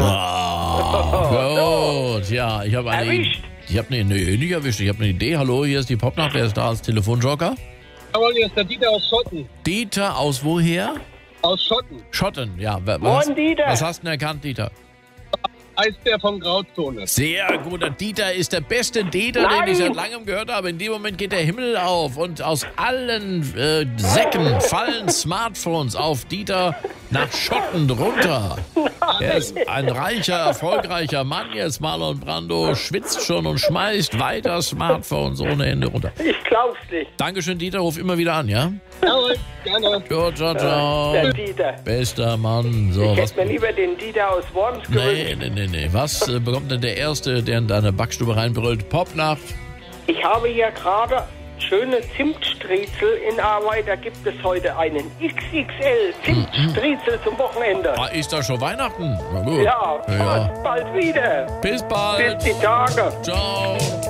Gut, ja, ich habe eine... Erwischt. Ich habe nicht erwischt, ich habe eine Idee. Hallo, hier ist die Popnacht, wer ist da als Telefonjoker? Jawohl, hier ist der Dieter aus Schotten. Dieter aus woher? Aus Schotten. Schotten, ja. Moin, Dieter. Was hast du denn erkannt, Dieter? Eisbär vom Grauzone. Sehr gut, der Dieter ist der beste Dieter, den ich seit langem gehört habe. In dem Moment geht der Himmel auf und aus allen Säcken fallen Smartphones auf Dieter nach Schotten runter. Er ist ein reicher, erfolgreicher Mann jetzt. Marlon Brando schwitzt schon und schmeißt weiter Smartphones ohne Ende runter. Ich glaub's nicht. Dankeschön, Dieter, ruf immer wieder an, ja? Jawohl, gerne. Gut, ciao, ciao. Der Dieter. Bester Mann. So, Ich was? hätte mir lieber den Dieter aus Worms gewünscht. Nee. Was bekommt denn der Erste, der in deine Backstube reinbrüllt? Popnacht. Ich habe hier gerade schöne Zimtstriezel in Arbeit. Da gibt es heute einen XXL Zimtstriezel zum Wochenende. Ah, ist da schon Weihnachten? Na gut. Ja, Ja. bald wieder. Bis bald. Bis die Tage. Ciao.